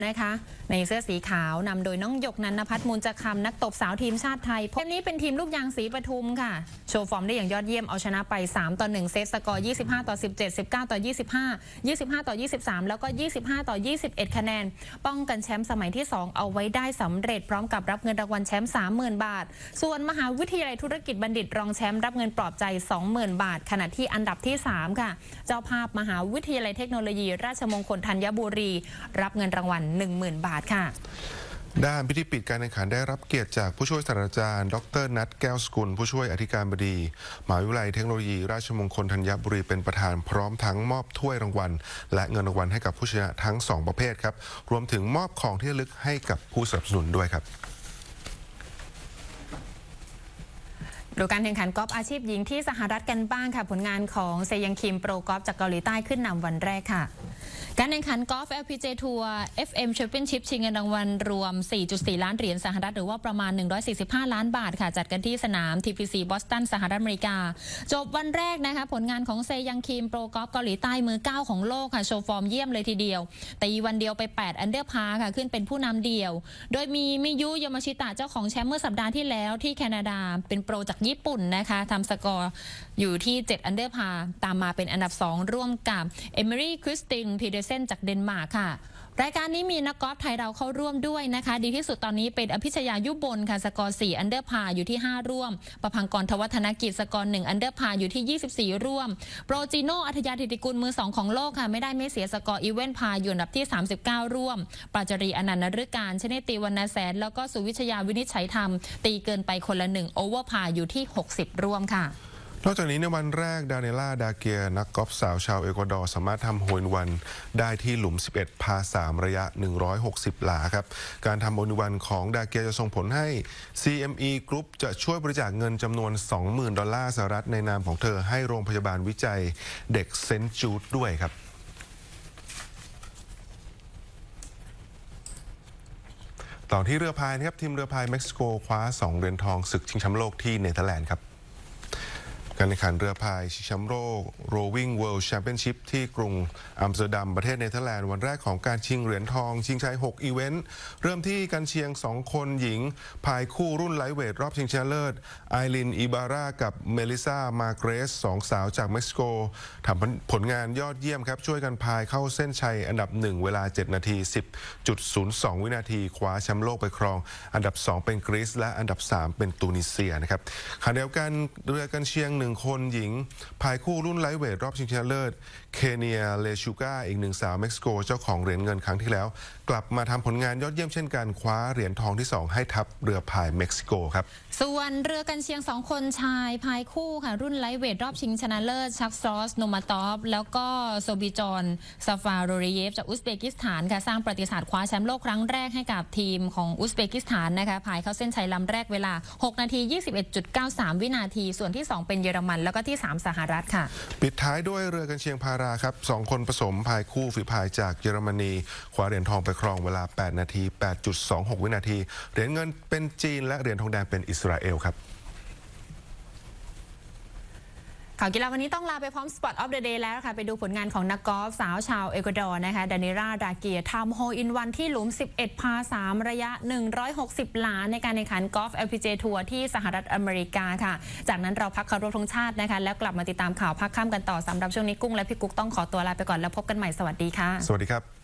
นะคะในเสื้อสีขาวนำโดยน้องหยกนันทพัฒน์มูลจักคำนักตบสาวทีมชาติไทยเกมนี้เป็นทีมลูกยางศรีปทุมค่ะโชว์ฟอร์มได้อย่างยอดเยี่ยมเอาชนะไป3-1เซตสกอร์25-17 19-25 25-23แล้วก็25-21คะแนนป้องกันแชมป์สมัยที่2เอาไว้ได้สำเร็จพร้อมกับรับเงินรางวัลแชมป์ 30,000 บาทส่วนมหาวิทยาลัยธุรกิจบัณฑิตรองแชมป์รับเงินปลอบใจ 20,000 บาทขณะที่อันดับที่3ค่ะเจ้าภาพมหาวิทยาลัยเทคโนโลยีราชมงคลธัญบุรีรับเงินรางวัล 10,000 บาทค่ะด้านพิธีปิดการแข่งขันได้รับเกียรติจากผู้ช่วยศาสตราจารย์ดร.นัทแก้วสกุลผู้ช่วยอธิการบดีมหาวิทยาลัยเทคโนโลยีราชมงคลธัญบุรีเป็นประธานพร้อมทั้งมอบถ้วยรางวัลและเงินรางวัลให้กับผู้ชนะทั้ง2ประเภทครับรวมถึงมอบของที่ระลึกให้กับผู้สนับสนุนด้วยครับดูการแข่งขันกอล์ฟอาชีพหญิงที่สหรัฐกันบ้างค่ะผลงานของเซยังคิมโปรกอล์ฟจากเกาหลีใต้ขึ้นนำวันแรกค่ะการแข่งขันกอล์ฟ LPGA ทัวร์ FM Championship ชิงเงินรางวัลรวม 4.4 ล้านเหรียญสหรัฐหรือว่าประมาณ145ล้านบาทค่ะจัดกันที่สนาม TPC บอสตันสหรัฐอเมริกาจบวันแรกนะคะผลงานของเซยังคิมโปรกอล์ฟเกาหลีใต้มือ9ของโลกค่ะโชว์ฟอร์มเยี่ยมเลยทีเดียวแต่วันเดียวไป8อันเดอร์พาร์ค่ะขึ้นเป็นผู้นำเดี่ยวโดยมีมิยุยามาชิตะเจ้าของแชมป์เมื่อสัปดาห์ที่แล้วที่แคนาดาเป็นโปรจากญี่ปุ่นนะคะทำสกอร์อยู่ที่7อันเดอร์พาร์ตามมาเป็นอันดับ2ร่วมกับเอมิลี่คริสตินพีเดเซนจากเดนมาร์กค่ะรายการนี้มีนักกอล์ฟไทยเราเข้าร่วมด้วยนะคะดีที่สุดตอนนี้เป็นอภิชยายุบลค่ะสกอร์4อันเดอร์พาร์อยู่ที่5ร่วมประพังกรทวัฒนกิจสกอร์1อันเดอร์พาร์อยู่ที่24ร่วมโปรจิโนอัธยาธิติกุลมือ2ของโลกค่ะไม่ได้ไม่เสียสกอร์อีเวนต์พาอยู่อันดับที่39ร่วมปราจรีอนันต์นฤการชเนตีวรรณแสนแล้วก็สุวิชยาวินิจฉัยธรรมตีเกินไปคนละ1โอเวอร์พาร์อยู่ที่60ร่วมค่ะนอกจากนี้ในวันแรกดาเนล่าดาเกียนักกอล์ฟสาวชาวเอกวาดอร์สามารถทำโฮลวันได้ที่หลุม11พา3ระยะ160หลาครับการทำโฮลวันของดาเกียจะส่งผลให้ CME Group จะช่วยบริจาคเงินจำนวน $20,000 สหรัฐในนามของเธอให้โรงพยาบาลวิจัยเด็กเซนต์จูดด้วยครับต่อที่เรือพายนะครับทีมเรือพายเม็กซิโกคว้า2เหรียญทองศึกชิงแชมป์โลกที่เนเธอร์แลนด์ครับการแข่งขันเรือพายชิงแชมป์โลก Rowing World Championship ที่กรุงอัมสเตอร์ดัมประเทศเนเธอร์แลนด์วันแรกของการชิงเหรียญทองชิงชัย6อีเวนต์เริ่มที่การเชียง2คนหญิงพายคู่รุ่นไลท์เวทรอบชิงชนะเลิศไอรินอิบาร่ากับเมลิซามาเกรส2สาวจากเม็กซิโกทำผลงานยอดเยี่ยมครับช่วยกันพายเข้าเส้นชัยอันดับ1เวลา7นาที 10.02 วินาทีคว้าแชมป์โลกไปครองอันดับ2เป็นกรีซและอันดับ3เป็นตูนิเซียนะครับขณะเดียวกันเรือกันเชียง1คนหญิงพายคู่รุ่นไลท์เวทรอบชิงชนะเลิศเคเนียเลชูกาอีก1สาวเม็กซิโกเจ้าของเหรียญเงินครั้งที่แล้วกลับมาทำผลงานยอดเยี่ยมเช่นกันคว้าเหรียญทองที่2ให้ทัพเรือพายเม็กซิโกครับส่วนเรือกันเชียง2คนชายพายคู่ค่ะรุ่นไลท์เวทรอบชิงชนะเลิศชักซอสโนมาตอฟแล้วก็โซบิจอนซาฟาโรเรเยฟจากอุซเบกิสถานค่ะสร้างประวัติศาสตร์คว้าแชมป์โลกครั้งแรกให้กับทีมของอุซเบกิสถานนะคะพายเข้าเส้นชัยลำแรกเวลา6นาที 21.93 วินาทีส่วนที่2เป็นเยอรมันแล้วก็ที่3สหรัฐค่ะปิดท้ายด้วยเรือกันเชียงพาราครับ2คนผสมพายคู่ฝีพายจากเยอรมนีคว้าเหรียญทองไปครองเวลา8นาที 8.26 วินาทีเหรียญเงินเป็นจีนและเหรียญทองแดงเป็นอิสราเอลครับข่าวกีฬาวันนี้ต้องลาไปพร้อม Spot of the Day แล้วค่ะไปดูผลงานของนักกอล์ฟสาวชาวเอกวาดอร์นะคะดานิราดาเกียทำโฮลอินวันที่หลุม11พา3ระยะ160หลาในการแข่งขันกอล์ฟ LPGA ทัวร์ที่สหรัฐอเมริกาค่ะจากนั้นเราพักเคารพธงชาตินะคะแล้วกลับมาติดตามข่าวภาคค่ำกันต่อสำหรับช่วงนี้กุ้งและพี่กุ๊กต้องขอตัวลาไปก่อนแล้วพบกันใหม่สวัสดีค่ะสวัสดีครับ